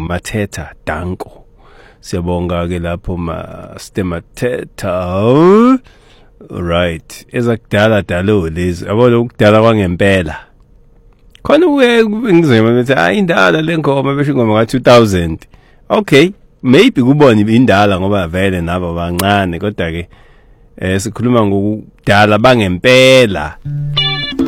Mathetha Danko. Siyabonga ke lapho Mathetha. Right. Ezakudala dalo lezi. Yabona ukudala kwangempela. Khona ngizema ukuthi indala lengoma besho ingoma ka2000. Okay, maybe kubona indala ngoba vele nabo bancane kodwa ke sikhuluma ngokudala bangempela.